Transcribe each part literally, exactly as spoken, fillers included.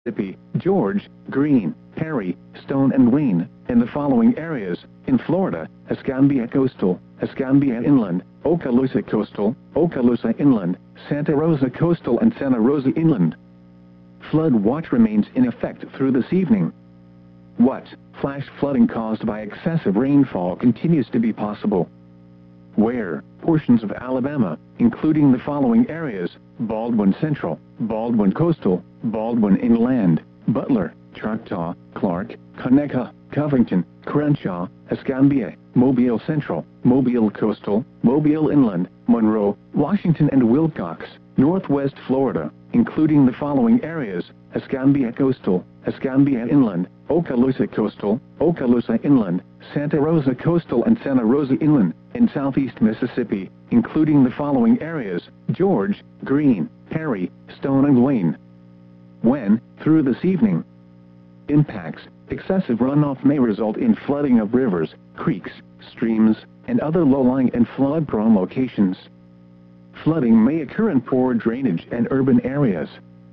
Mississippi, George, Greene, Perry, Stone and Wayne, and the following areas. In Florida, Escambia Coastal, Escambia Inland, Okaloosa Coastal, Okaloosa Inland, Santa Rosa Coastal and Santa Rosa Inland. Flood watch remains in effect through this evening. What? Flash flooding caused by excessive rainfall continues to be possible. Where? Portions of Alabama, including the following areas: Baldwin Central, Baldwin Coastal, Baldwin Inland, Butler, Choctaw, Clark, Conecuh, Covington, Crenshaw, Escambia, Mobile Central, Mobile Coastal, Mobile Inland, Monroe, Washington and Wilcox, Northwest Florida, including the following areas: Escambia Coastal, Escambia Inland, Okaloosa Coastal, Okaloosa Inland, Santa Rosa Coastal and Santa Rosa Inland, and Southeast Mississippi, including the following areas: George, Greene, Perry, Stone and Wayne. When? Through this evening. Impacts: excessive runoff may result in flooding of rivers, creeks, streams, and other low-lying and flood-prone locations. Flooding may occur in poor drainage and urban areas.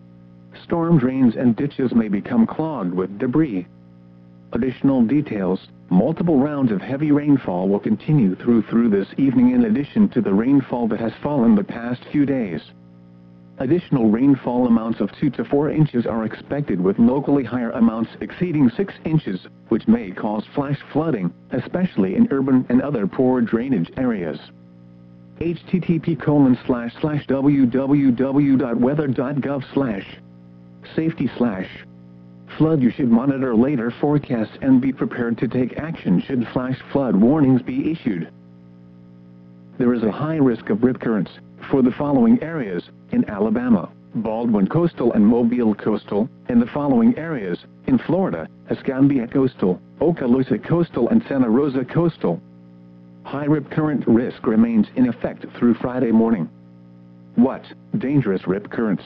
Storm drains and ditches may become clogged with debris. Additional details: multiple rounds of heavy rainfall will continue through through this evening in addition to the rainfall that has fallen the past few days. Additional rainfall amounts of two to four inches are expected, with locally higher amounts exceeding six inches, which may cause flash flooding, especially in urban and other poor drainage areas. H T T P colon slash slash w w w dot weather dot gov slash safety slash flood. You should monitor later forecasts and be prepared to take action should flash flood warnings be issued. There is a high risk of rip currents for the following areas: in Alabama, Baldwin Coastal and Mobile Coastal, and the following areas: in Florida, Escambia Coastal, Okaloosa Coastal and Santa Rosa Coastal. High rip current risk remains in effect through Friday morning. What? Dangerous rip currents.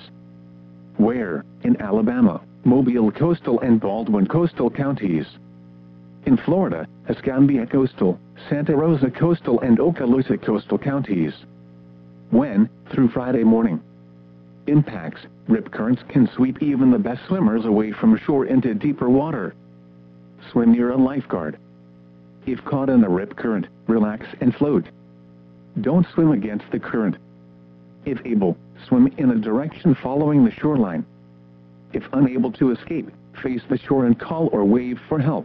Where? In Alabama, Mobile Coastal and Baldwin Coastal counties. In Florida, Escambia Coastal, Santa Rosa Coastal and Okaloosa Coastal counties. When? Through Friday morning. Impacts: rip currents can sweep even the best swimmers away from shore into deeper water. Swim near a lifeguard. If caught in a rip current, relax and float. Don't swim against the current. If able, swim in a direction following the shoreline. If unable to escape, face the shore and call or wave for help.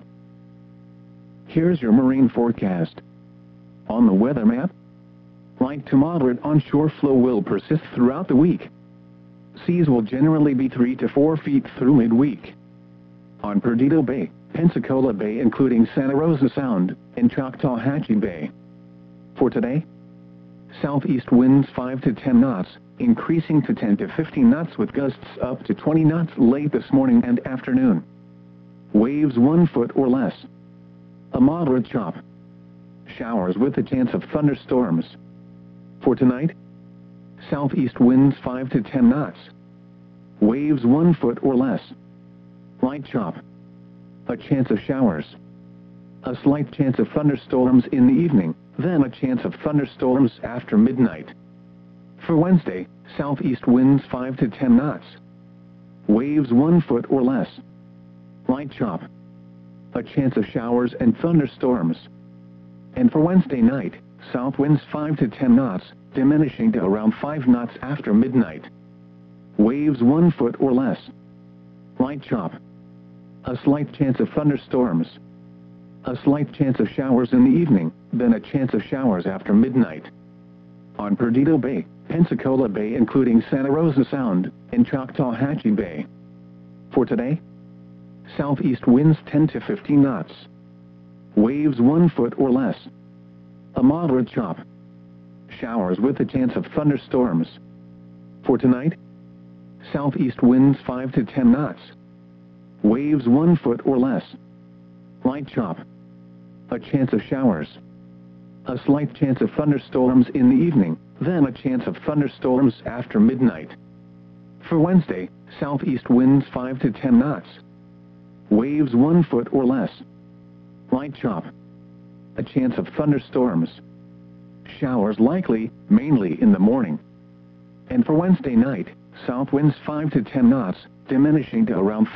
Here's your marine forecast. On the weather map, light to moderate onshore flow will persist throughout the week. Seas will generally be three to four feet through midweek. On Perdido Bay, Pensacola Bay including Santa Rosa Sound, and Choctawhatchee Bay. For today, southeast winds five to ten knots, increasing to ten to fifteen knots with gusts up to twenty knots late this morning and afternoon. Waves one foot or less. A moderate chop. Showers with a chance of thunderstorms. For tonight, southeast winds five to ten knots. Waves one foot or less. Light chop. A chance of showers. A slight chance of thunderstorms in the evening, then a chance of thunderstorms after midnight. For Wednesday, southeast winds five to ten knots. Waves one foot or less. Light chop. A chance of showers and thunderstorms. And for Wednesday night, south winds five to ten knots, diminishing to around five knots after midnight. Waves one foot or less. Light chop. A slight chance of thunderstorms. A slight chance of showers in the evening, then a chance of showers after midnight. On Perdido Bay, Pensacola Bay including Santa Rosa Sound, and Choctawhatchee Bay. For today, southeast winds ten to fifteen knots. Waves one foot or less. A moderate chop. Showers with a chance of thunderstorms. For tonight, southeast winds five to ten knots. Waves one foot or less. Light chop. A chance of showers. A slight chance of thunderstorms in the evening, then a chance of thunderstorms after midnight. For Wednesday, southeast winds five to ten knots. Waves one foot or less. Light chop. A chance of thunderstorms. Showers likely, mainly in the morning. And for Wednesday night, South winds five to ten knots, diminishing to around